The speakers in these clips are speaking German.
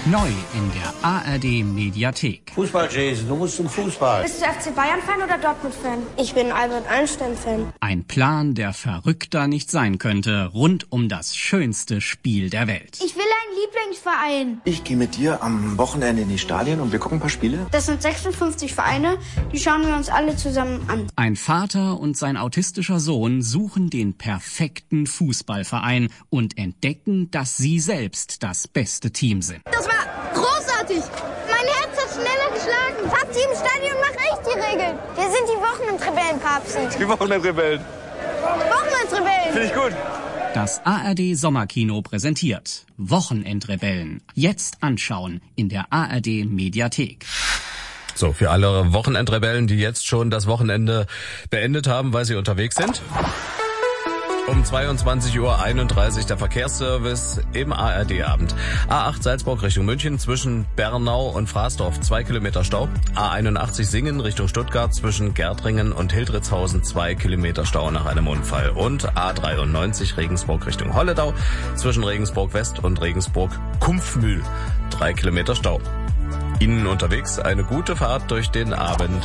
Neu in der ARD-Mediathek. Fußball, Jason, du musst zum Fußball. Bist du FC Bayern-Fan oder Dortmund-Fan? Ich bin Albert Einstein-Fan. Ein Plan, der verrückter nicht sein könnte, rund um das schönste Spiel der Welt. Ich will einen Lieblingsverein. Ich gehe mit dir am Wochenende in die Stadien und wir gucken ein paar Spiele. Das sind 56 Vereine, die schauen wir uns alle zusammen an. Ein Vater und sein autistischer Sohn suchen den perfekten Fußballverein und entdecken, dass sie selbst das beste Team sind. Das war großartig. Mein Herz hat schneller geschlagen. Papsi im Stadion macht echt die Regeln. Wir sind die Wochenendrebellen, Papsi. Die Wochenendrebellen. Wochenendrebellen. Finde ich gut. Das ARD-Sommerkino präsentiert Wochenendrebellen. Jetzt anschauen in der ARD-Mediathek. So, für alle Wochenendrebellen, die jetzt schon das Wochenende beendet haben, weil sie unterwegs sind. Um 22:31 Uhr der Verkehrsservice im ARD-Abend. A8 Salzburg Richtung München zwischen Bernau und Fraßdorf 2 Kilometer Stau. A81 Singen Richtung Stuttgart zwischen Gärtringen und Hildritzhausen 2 Kilometer Stau nach einem Unfall. Und A93 Regensburg Richtung Holledau zwischen Regensburg West und Regensburg Kumpfmühl 3 Kilometer Stau. Ihnen unterwegs eine gute Fahrt durch den Abend.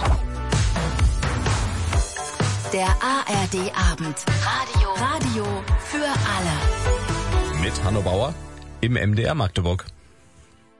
Der ARD-Abend. Radio für alle. Mit Hanno Bauer im MDR Magdeburg.